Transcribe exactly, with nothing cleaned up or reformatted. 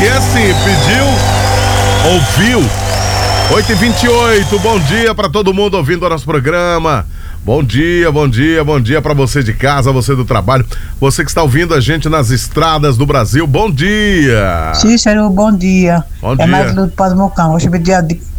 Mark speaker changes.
Speaker 1: aqui é assim, pediu, ouviu. oito e vinte e oito, bom dia para todo mundo ouvindo o nosso programa. Bom dia, bom dia, bom dia para você de casa, você do trabalho, você que está ouvindo a gente nas estradas do Brasil, bom dia.
Speaker 2: Cícero, bom dia.
Speaker 1: Bom
Speaker 2: é
Speaker 1: dia.
Speaker 2: mais do Paz Mocão. Hoje é dia de